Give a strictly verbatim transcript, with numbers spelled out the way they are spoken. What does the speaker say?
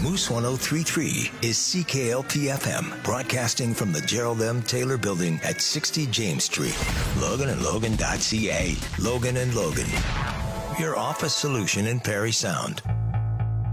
Moose one oh three point three is C K L P F M, broadcasting from the Gerald M. Taylor Building at sixty James Street. Logan and Logan dot C A. Logan and Logan, your office solution in Parry Sound.